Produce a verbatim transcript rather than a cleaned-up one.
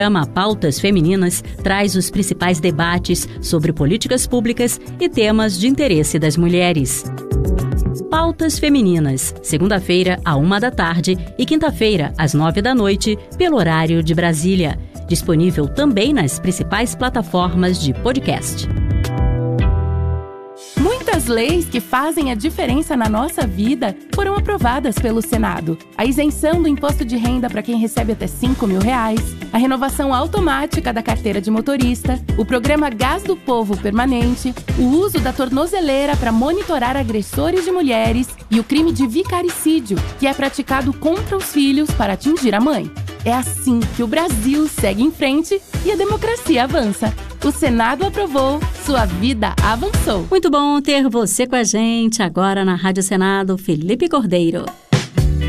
programa Pautas Femininas traz os principais debates sobre políticas públicas e temas de interesse das mulheres. Pautas Femininas, segunda-feira, à uma da tarde e quinta-feira, às nove da noite, pelo horário de Brasília. Disponível também nas principais plataformas de podcast. Muitas leis que fazem a diferença na nossa vida foram aprovadas pelo Senado. A isenção do imposto de renda para quem recebe até cinco mil reais, a renovação automática da carteira de motorista, o programa Gás do Povo Permanente, o uso da tornozeleira para monitorar agressores de mulheres e o crime de vicaricídio, que é praticado contra os filhos para atingir a mãe. É assim que o Brasil segue em frente e a democracia avança. O Senado aprovou, sua vida avançou. Muito bom ter você com a gente agora na Rádio Senado, Felipe Cordeiro.